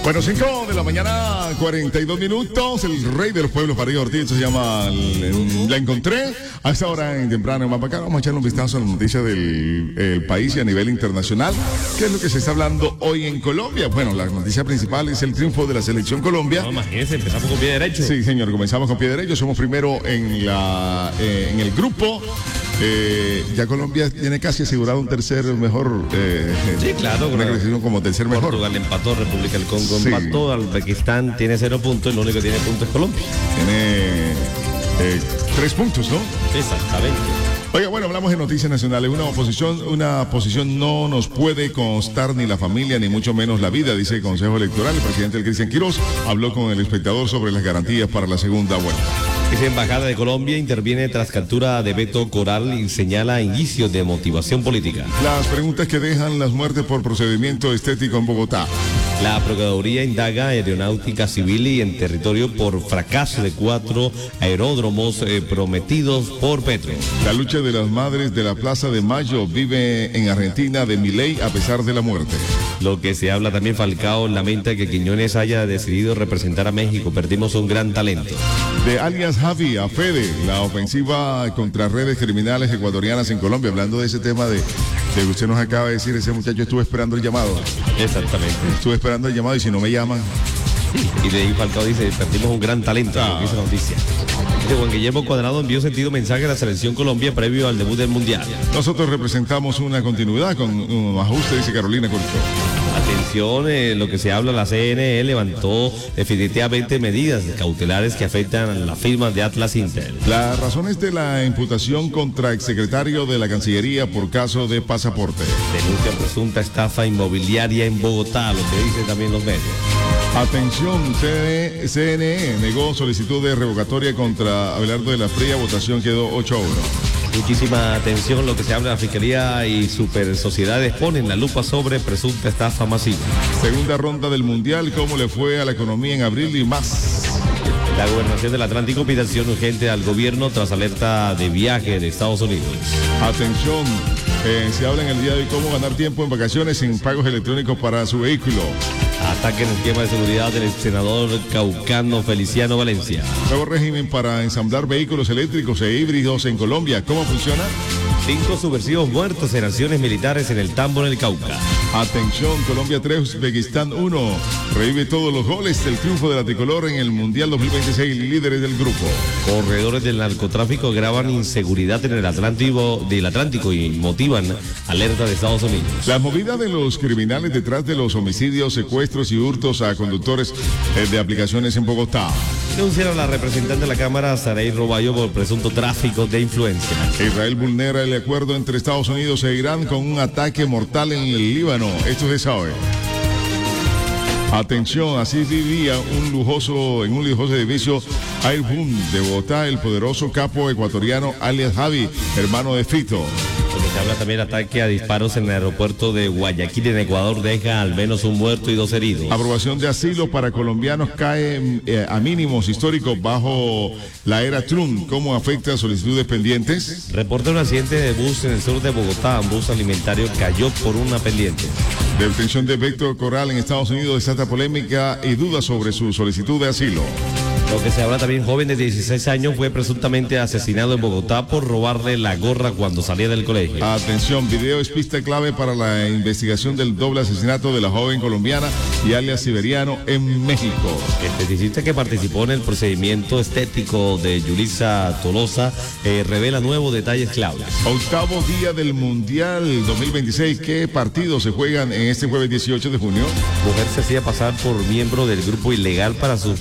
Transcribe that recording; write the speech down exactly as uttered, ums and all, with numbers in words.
Bueno, cinco de la mañana, cuarenta y dos minutos. El rey de los pueblos, Farid Ortiz, se llama. La encontré a esta hora en temprano en Mapacá. Vamos a echarle un vistazo a las noticias del el país y a nivel internacional. ¿Qué es lo que se está hablando hoy en Colombia? Bueno, la noticia principal es el triunfo de la selección Colombia. No, imagínense, empezamos con pie derecho. Sí, señor, comenzamos con pie derecho. Somos primero en, la, eh, en el grupo. Eh, ya Colombia tiene casi asegurado un tercer mejor. Eh, sí, claro. Una clasificación como tercer mejor. Portugal empató, República del Congo sí. empató, Uzbekistán tiene cero puntos y lo único que tiene puntos es Colombia. Tiene eh, tres puntos, ¿no? Exactamente. Oiga, bueno, hablamos de noticias nacionales. Una oposición, una posición no nos puede constar ni la familia, ni mucho menos la vida, dice el Consejo Electoral. El presidente Cristian Quirós habló con el espectador sobre las garantías para la segunda vuelta. Esa embajada de Colombia interviene tras captura de Beto Coral y señala indicios de motivación política. Las preguntas que dejan las muertes por procedimiento estético en Bogotá. La Procuraduría indaga aeronáutica civil y en territorio por fracaso de cuatro aeródromos eh, prometidos por Petro. La lucha de las madres de la Plaza de Mayo vive en Argentina de Milei a pesar de la muerte. Lo que se habla también, Falcao lamenta que Quiñones haya decidido representar a México. Perdimos un gran talento. De alias Javi a Fede, la ofensiva contra redes criminales ecuatorianas en Colombia. Hablando de ese tema de, de que usted nos acaba de decir, ese muchacho estuvo esperando el llamado. Exactamente. Estuve esperando el llamado y si no me llaman. Y de ahí Falcao dice, perdimos un gran talento, ah. dice la noticia. Este Juan Guillermo Cuadrado envió sentido mensaje a la selección Colombia previo al debut del Mundial. Nosotros representamos una continuidad con un ajuste, dice Carolina Corcho. Atención, eh, lo que se habla, la C N E levantó definitivamente medidas cautelares que afectan a las firmas de Atlas Intel. Las razones de la imputación contra exsecretario de la Cancillería por caso de pasaporte. Denuncia presunta estafa inmobiliaria en Bogotá, lo que dicen también los medios. Atención, C N E negó solicitud de revocatoria contra Abelardo de la Fría, votación quedó ocho a uno. Muchísima atención, lo que se habla, la Fiscalía y Super Sociedades ponen la lupa sobre presunta estafa masiva. Segunda ronda del Mundial, ¿cómo le fue a la economía en abril y más? La Gobernación del Atlántico pide acción urgente al gobierno tras alerta de viaje de Estados Unidos. Atención, eh, se habla en el día de hoy cómo ganar tiempo en vacaciones sin pagos electrónicos para su vehículo. Ataque en el esquema de seguridad del senador caucano Feliciano Valencia. Nuevo régimen para ensamblar vehículos eléctricos e híbridos en Colombia. ¿Cómo funciona? Cinco subversivos muertos en acciones militares en el Tambo, en el Cauca. Atención, Colombia tres, Uzbekistán uno. Revive todos los goles del triunfo de la tricolor en el Mundial dos mil veintiséis, líderes del grupo. Corredores del narcotráfico graban inseguridad en el Atlántico, del Atlántico y motivan alerta de Estados Unidos. La movida de los criminales detrás de los homicidios, secuestros y hurtos a conductores de aplicaciones en Bogotá. Denunciaron a la representante de la Cámara, Saray Roballo, por presunto tráfico de influencia. Israel vulnera el acuerdo entre Estados Unidos e Irán con un ataque mortal en el Líbano. Esto se sabe. Atención, así vivía un lujoso, en un lujoso edificio Airbun de Bogotá, el poderoso capo ecuatoriano alias Javi, hermano de Fito. Porque se habla también de ataque a disparos en el aeropuerto de Guayaquil, en Ecuador, deja al menos un muerto y dos heridos. Aprobación de asilo para colombianos cae eh, a mínimos históricos bajo la era Trump. ¿Cómo afecta a solicitudes pendientes? Reporta un accidente de bus en el sur de Bogotá. Un bus alimentario cayó por una pendiente. Detención de Beto Coral en Estados Unidos desata polémica y dudas sobre su solicitud de asilo. Lo que se habla también, joven de dieciséis años fue presuntamente asesinado en Bogotá por robarle la gorra cuando salía del colegio. Atención, video es pista clave para la investigación del doble asesinato de la joven colombiana y alias siberiano en México. Esteticista que participó en el procedimiento estético de Yulisa Tolosa eh, revela nuevos detalles claves. Octavo día del Mundial dos mil veintiséis. ¿Qué partidos se juegan en este jueves dieciocho de junio? Mujer se hacía pasar por miembro del grupo ilegal para sus